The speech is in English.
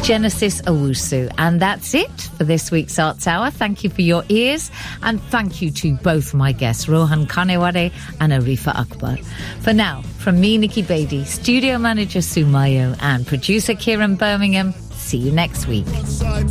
Genesis Owusu. And that's it for this week's Arts Hour. Thank you for your ears, and thank you to both my guests, Rohan Kaneware and Arifa Akbar. For now, from me, Nikki Beatty, studio manager Sue Mayo, and producer Kieran Birmingham, see you next week.